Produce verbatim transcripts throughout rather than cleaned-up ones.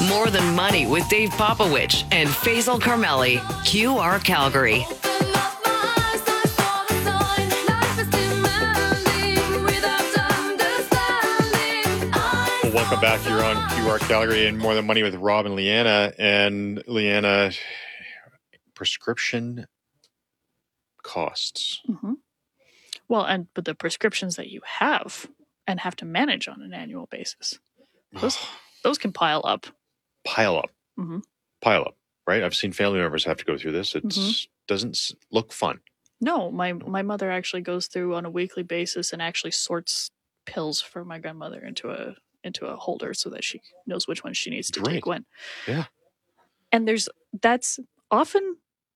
More Than Money with Dave Popowich and Faisal Carmeli. Q R Calgary. Welcome back. You're on Q R Calgary and More Than Money with Rob and Leanna. And Leanna, prescription costs. Mm-hmm. Well, and but the prescriptions that you have and have to manage on an annual basis, those those can pile up. Pile up. Mm-hmm. Pile up, right? I've seen family members have to go through this. It mm-hmm. doesn't look fun. No, my, my mother actually goes through on a weekly basis and actually sorts pills for my grandmother into a into a holder so that she knows which one she needs to Great. take when. Yeah. And there's that's often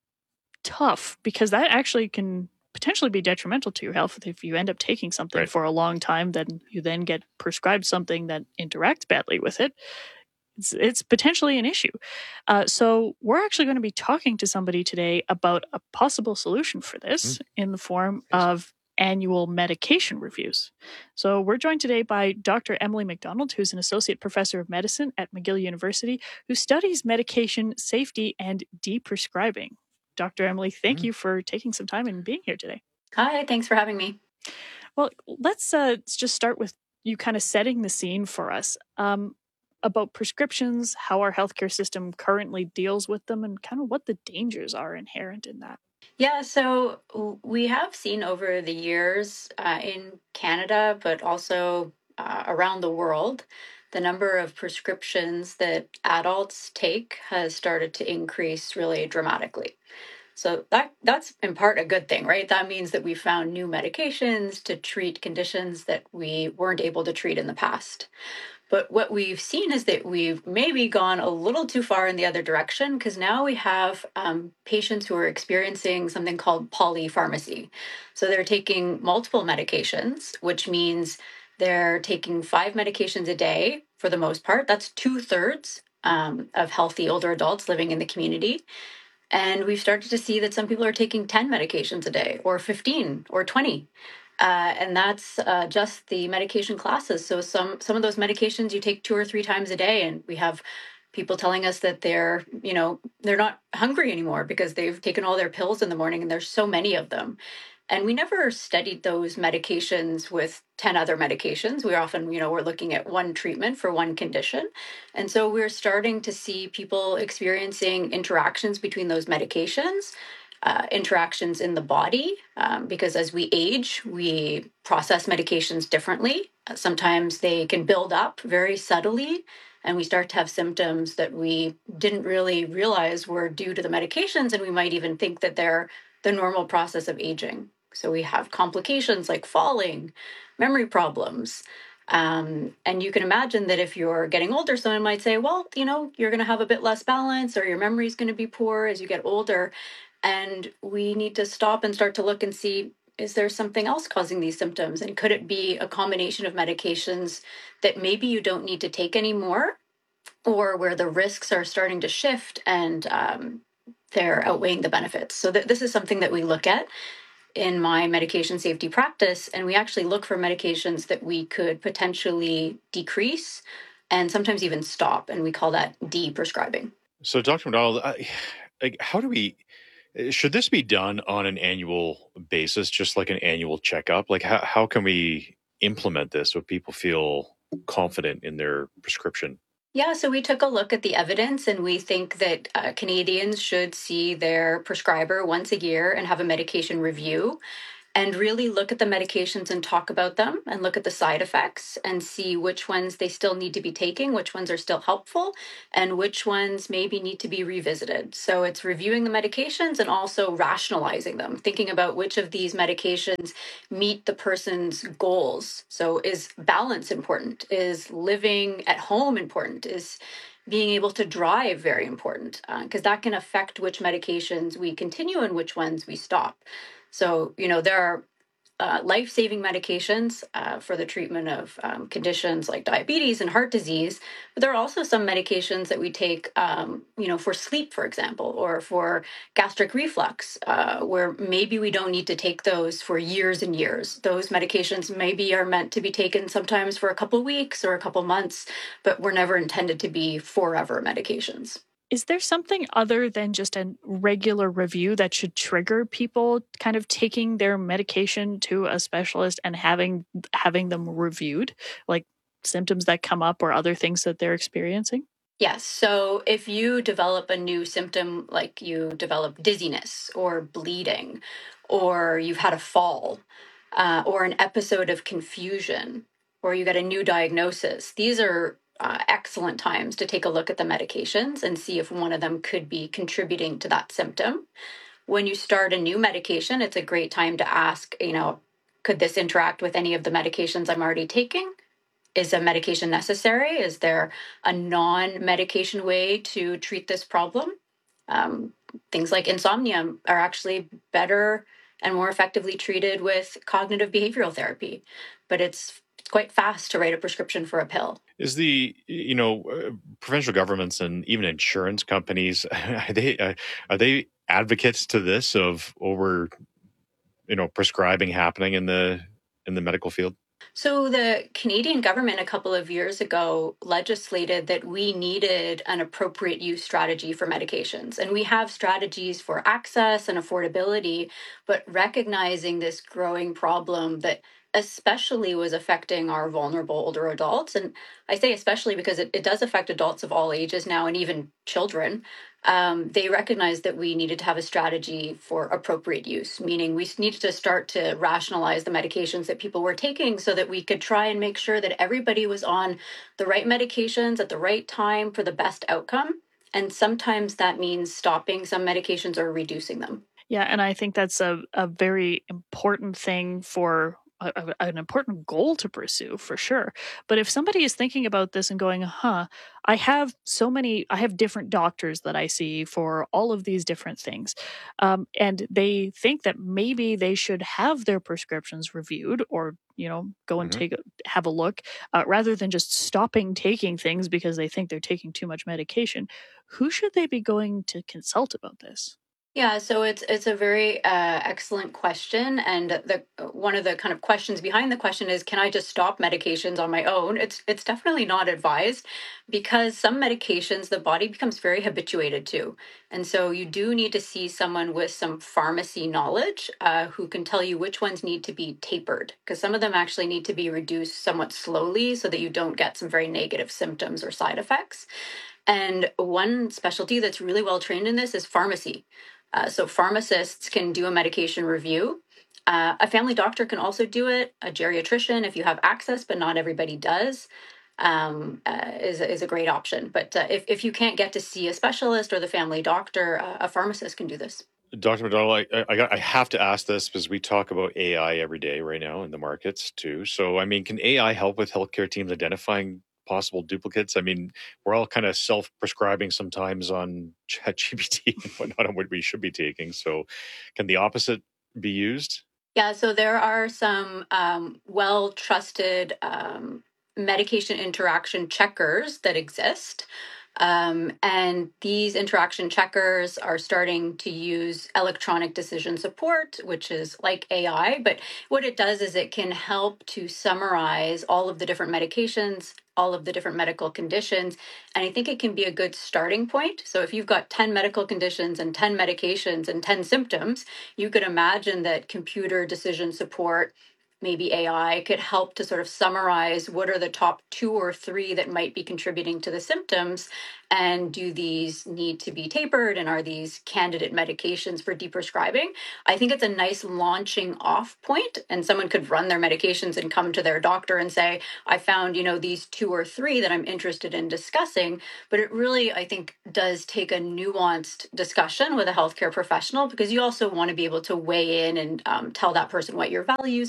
tough because that actually can potentially be detrimental to your health if you end up taking something Right. for a long time, then you then get prescribed something that interacts badly with it. It's, it's potentially an issue. Uh, so we're actually going to be talking to somebody today about a possible solution for this mm. in the form yes. of annual medication reviews. So we're joined today by Doctor Emily McDonald, who's an associate professor of medicine at McGill University, who studies medication safety and deprescribing. Doctor Emily, thank mm. you for taking some time and being here today. Hi, thanks for having me. Well, let's uh, just start with you kind of setting the scene for us um, about prescriptions, how our healthcare system currently deals with them, and kind of what the dangers are inherent in that. Yeah, so we have seen over the years uh, in Canada, but also uh, around the world, the number of prescriptions that adults take has started to increase really dramatically. So that that's in part a good thing, right? That means that we found new medications to treat conditions that we weren't able to treat in the past. But what we've seen is that we've maybe gone a little too far in the other direction because now we have um, patients who are experiencing something called polypharmacy. So they're taking multiple medications, which means they're taking five medications a day for the most part. That's two thirds um, of healthy older adults living in the community. And we've started to see that some people are taking ten medications a day or fifteen or twenty. Uh, and that's uh, just the medication classes. So some some of those medications you take two or three times a day, and we have people telling us that they're, you know, they're not hungry anymore because they've taken all their pills in the morning, and there's so many of them. And we never studied those medications with ten other medications. We often, you know, we're looking at one treatment for one condition. And so we're starting to see people experiencing interactions between those medications. Uh, interactions in the body, um, because as we age, we process medications differently. Uh, sometimes they can build up very subtly, and we start to have symptoms that we didn't really realize were due to the medications, and we might even think that they're the normal process of aging. So we have complications like falling, memory problems. Um, and you can imagine that if you're getting older, someone might say, well, you know, you're going to have a bit less balance, or your memory is going to be poor as you get older. And we need to stop and start to look and see, is there something else causing these symptoms? And could it be a combination of medications that maybe you don't need to take anymore, or where the risks are starting to shift and um, they're outweighing the benefits? So th- this is something that we look at in my medication safety practice. And we actually look for medications that we could potentially decrease and sometimes even stop. And we call that de-prescribing. So Doctor McDonald, I, like, how do we... Should this be done on an annual basis, just like an annual checkup? Like, how, how can we implement this so people feel confident in their prescription? Yeah, so we took a look at the evidence, and we think that uh, Canadians should see their prescriber once a year and have a medication review and really look at the medications and talk about them and look at the side effects and see which ones they still need to be taking, which ones are still helpful, and which ones maybe need to be revisited. So it's reviewing the medications and also rationalizing them, thinking about which of these medications meet the person's goals. So is balance important? Is living at home important? Is being able to drive very important? Because uh, that can affect which medications we continue and which ones we stop. So, you know, there are uh, life-saving medications uh, for the treatment of um, conditions like diabetes and heart disease. But there are also some medications that we take, um, you know, for sleep, for example, or for gastric reflux, uh, where maybe we don't need to take those for years and years. Those medications maybe are meant to be taken sometimes for a couple weeks or a couple months, but were never intended to be forever medications. Is there something other than just a regular review that should trigger people kind of taking their medication to a specialist and having having them reviewed, like symptoms that come up or other things that they're experiencing? Yes. So if you develop a new symptom, like you develop dizziness or bleeding, or you've had a fall, uh, or an episode of confusion, or you get a new diagnosis, these are uh, excellent times to take a look at the medications and see if one of them could be contributing to that symptom. When you start a new medication, it's a great time to ask, you know, could this interact with any of the medications I'm already taking? Is a medication necessary? Is there a non-medication way to treat this problem? Um, things like insomnia are actually better and more effectively treated with cognitive behavioral therapy, but it's, it's quite fast to write a prescription for a pill. Is the, you know, uh, provincial governments and even insurance companies, are they uh, are they advocates to this of over, you know, prescribing happening in the in the medical field? So, the Canadian government a couple of years ago legislated that we needed an appropriate use strategy for medications. And we have strategies for access and affordability, but recognizing this growing problem that especially was affecting our vulnerable older adults. And I say especially because it, it does affect adults of all ages now and even children. Um, they recognized that we needed to have a strategy for appropriate use, meaning we needed to start to rationalize the medications that people were taking so that we could try and make sure that everybody was on the right medications at the right time for the best outcome. And sometimes that means stopping some medications or reducing them. Yeah, and I think that's a, a very important thing for a, a- an important goal to pursue for sure. But if somebody is thinking about this and going, huh, I have so many, I have different doctors that I see for all of these different things. Um, and they think that maybe they should have their prescriptions reviewed or, you know, go and Mhm. take a, have a look uh, rather than just stopping taking things because they think they're taking too much medication. Who should they be going to consult about this? Yeah, so it's it's a very uh, excellent question, and the one of the kind of questions behind the question is, can I just stop medications on my own? It's it's definitely not advised because some medications the body becomes very habituated to, and so you do need to see someone with some pharmacy knowledge uh, who can tell you which ones need to be tapered, because some of them actually need to be reduced somewhat slowly so that you don't get some very negative symptoms or side effects. And one specialty that's really well trained in this is pharmacy. Uh, so pharmacists can do a medication review. Uh, a family doctor can also do it. A geriatrician, if you have access, but not everybody does, um, uh, is is a great option. But uh, if if you can't get to see a specialist or the family doctor, uh, a pharmacist can do this. Doctor McDonald, I, I, got- I have to ask this because we talk about A I every day right now in the markets too. So, I mean, can A I help with healthcare teams identifying possible duplicates? I mean, we're all kind of self-prescribing sometimes on ChatGPT and whatnot on what we should be taking. So, can the opposite be used? Yeah, so there are some um, well trusted um, medication interaction checkers that exist. Um, and these interaction checkers are starting to use electronic decision support, which is like A I. But what it does is it can help to summarize all of the different medications, all of the different medical conditions. And I think it can be a good starting point. So if you've got ten medical conditions and ten medications and ten symptoms, you could imagine that computer decision support, maybe A I, could help to sort of summarize what are the top two or three that might be contributing to the symptoms. And do these need to be tapered? And are these candidate medications for deprescribing? I think it's a nice launching off point, and someone could run their medications and come to their doctor and say, I found, you know, these two or three that I'm interested in discussing. But it really, I think, does take a nuanced discussion with a healthcare professional because you also want to be able to weigh in and um, tell that person what your values are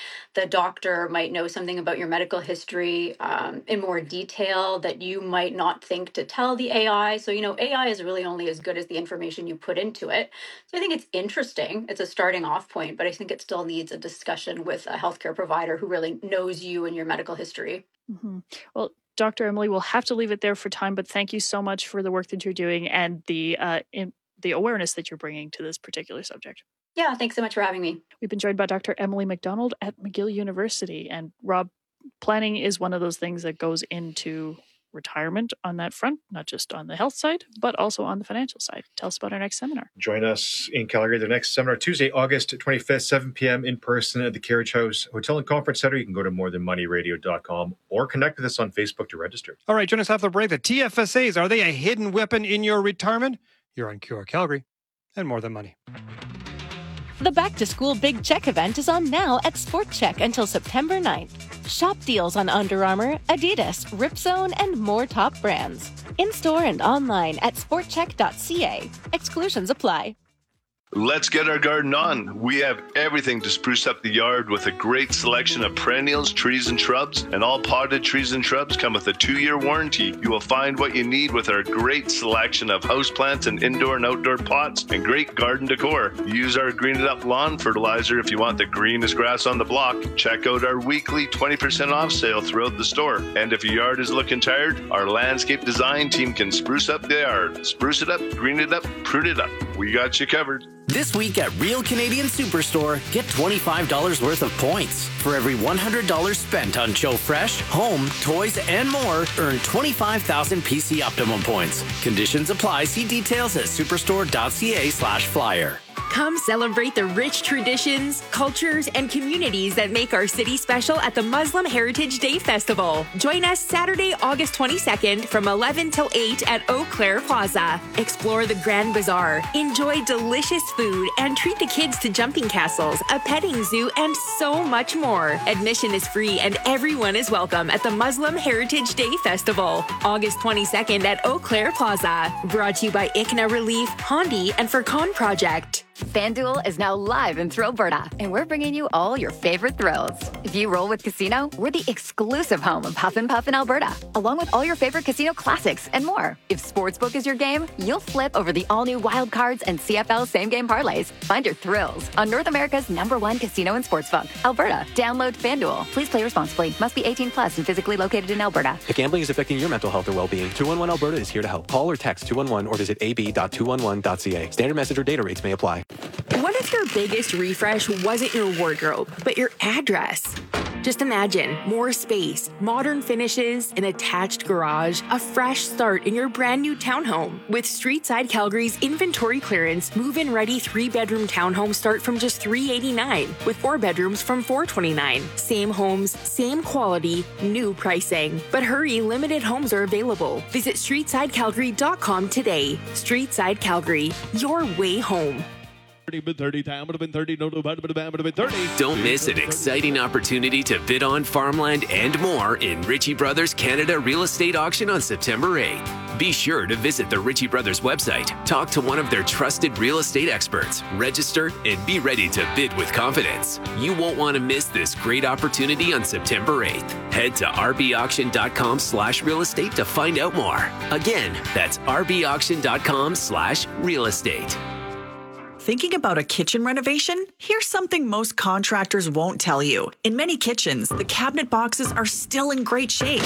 the doctor might know something about your medical history um, in more detail that you might not think to tell the A I. So, you know, A I is really only as good as the information you put into it. So I think it's interesting. It's a starting off point, but I think it still needs a discussion with a healthcare provider who really knows you and your medical history. Mm-hmm. Well, Doctor Emily, we'll have to leave it there for time, but thank you so much for the work that you're doing and the uh, in, the awareness that you're bringing to this particular subject. Yeah, thanks so much for having me. We've been joined by Doctor Emily McDonald at McGill University. And Rob, planning is one of those things that goes into retirement on that front, not just on the health side, but also on the financial side. Tell us about our next seminar. Join us in Calgary, the next seminar, Tuesday, August twenty-fifth, seven p.m. in person at the Carriage House Hotel and Conference Center. You can go to more than money radio dot com or connect with us on Facebook to register. All right, join us after the break. The T F S As, are they a hidden weapon in your retirement? You're on Q R Calgary and More Than Money. The Back to School Big Check event is on now at Sport Check until September ninth. Shop deals on Under Armour, Adidas, Ripzone, and more top brands. In-store and online at sport check dot c a. Exclusions apply. Let's get our garden on. We have everything to spruce up the yard with a great selection of perennials, trees, and shrubs. And all potted trees and shrubs come with a two-year warranty. You will find what you need with our great selection of houseplants and indoor and outdoor pots and great garden decor. Use our Green It Up lawn fertilizer if you want the greenest grass on the block. Check out our weekly twenty percent off sale throughout the store. And if your yard is looking tired, our landscape design team can spruce up the yard. Spruce it up, green it up, prune it up. We got you covered. This week at Real Canadian Superstore, get twenty-five dollars worth of points. For every one hundred dollars spent on Joe Fresh, home, toys, and more, earn twenty-five thousand P C Optimum points. Conditions apply. See details at superstore dot c a slash flyer. Come celebrate the rich traditions, cultures, and communities that make our city special at the Muslim Heritage Day Festival. Join us Saturday, August twenty-second from eleven till eight at Eau Claire Plaza. Explore the Grand Bazaar, enjoy delicious food, and treat the kids to jumping castles, a petting zoo, and so much more. Admission is free and everyone is welcome at the Muslim Heritage Day Festival, August twenty-second at Eau Claire Plaza. Brought to you by I C N A Relief, Hondi, and Furcon Project. FanDuel is now live in Thrillberta, and we're bringing you all your favorite thrills. If you roll with Casino, we're the exclusive home of Huff and Puff in Alberta, along with all your favorite casino classics and more. If Sportsbook is your game, you'll flip over the all-new Wild Cards and C F L same-game parlays. Find your thrills on North America's number one casino and sportsbook, Alberta. Download FanDuel. Please play responsibly. Must be eighteen plus and physically located in Alberta. If gambling is affecting your mental health or well-being, two one one Alberta is here to help. Call or text two one one or visit a b dot two one one dot c a. Standard message or data rates may apply. What if your biggest refresh wasn't your wardrobe, but your address? Just imagine more space, modern finishes, an attached garage, a fresh start in your brand new townhome. With Streetside Calgary's inventory clearance, move-in ready three-bedroom townhomes start from just three eighty-nine, with four bedrooms from four twenty-nine. Same homes, same quality, new pricing. But hurry, limited homes are available. Visit streetside calgary dot com today. Streetside Calgary, your way home. Don't miss an exciting opportunity to bid on farmland and more in Ritchie Brothers Canada Real Estate Auction on September eighth. Be sure to visit the Ritchie Brothers website, talk to one of their trusted real estate experts, register, and be ready to bid with confidence. You won't want to miss this great opportunity on September eighth. Head to r b auction dot com slash real estate to find out more. Again, that's r b auction dot com slash real estate. Thinking about a kitchen renovation? Here's something most contractors won't tell you. In many kitchens, the cabinet boxes are still in great shape.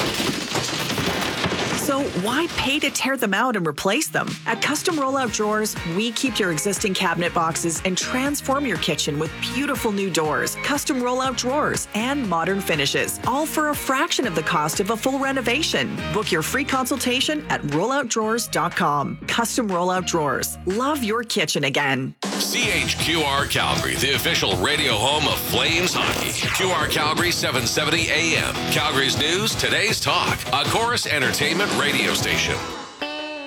So why pay to tear them out and replace them? At Custom Rollout Drawers, we keep your existing cabinet boxes and transform your kitchen with beautiful new doors, custom rollout drawers, and modern finishes, all for a fraction of the cost of a full renovation. Book your free consultation at rollout drawers dot com. Custom Rollout Drawers. Love your kitchen again. C H Q R Calgary, the official radio home of Flames hockey. Q R Calgary seven seventy A M. Calgary's news, today's talk. A Chorus Entertainment radio station.